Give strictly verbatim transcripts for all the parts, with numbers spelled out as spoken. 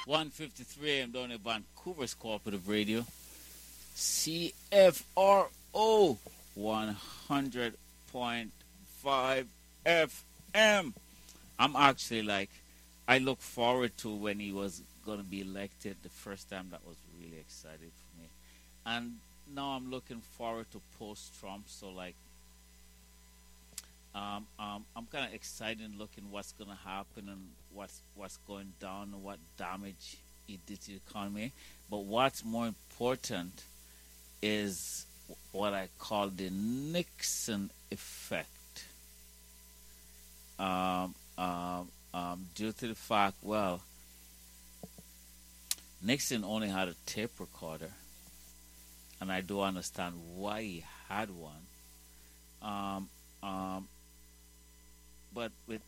one fifty-three A M down in Vancouver's Cooperative Radio. C F R O one hundred point five F M. I'm actually like, I look forward to when he was going to be elected the first time. That was really exciting for me. And now I'm looking forward to post-Trump. So like, um, um, I'm kind of excited looking what's going to happen and what's what's going down and what damage he did to the economy. But what's more important is what I call the Nixon effect. Um, um, um, due to the fact, well, Nixon only had a tape recorder, and I do understand why he had one. Um, um, but with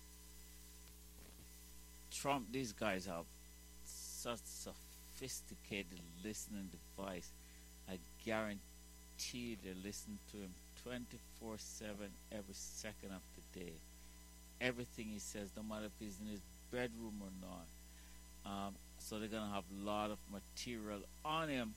Trump, these guys have such sophisticated listening device. I guarantee they listen to him twenty-four seven every second of the day. Everything he says, no matter if he's in his bedroom or not. Um, so they're going to have a lot of material on him.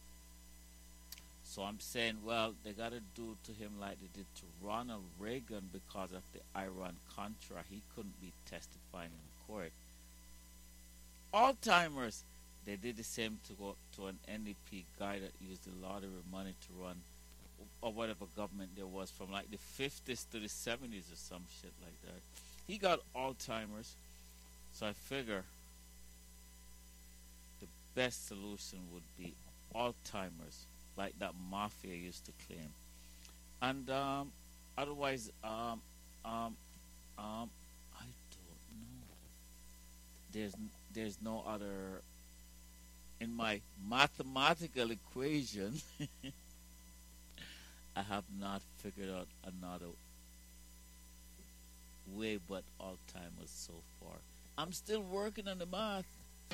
So I'm saying, well, they got to do to him like they did to Ronald Reagan because of the Iran-Contra. He couldn't be testifying in court. Alzheimer's, they did the same to go to an N D P guy that used the lottery money to run or whatever government there was from like the fifties to the seventies or some shit like that. He got Alzheimer's. So I figure the best solution would be Alzheimer's, like that mafia used to claim. And um, otherwise, um, um, um, I don't know. There's there's no other in my mathematical equation. I have not figured out another way but Alzheimer's so far. I'm still working on the math.